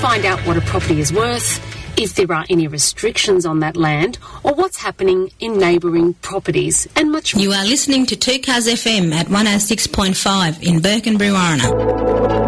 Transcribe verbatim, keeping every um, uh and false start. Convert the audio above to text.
Find out what a property is worth, if there are any restrictions on that land, or what's happening in neighbouring properties, and much more. You are listening to two Cars F M at one oh six point five in Burke and Brewarrina.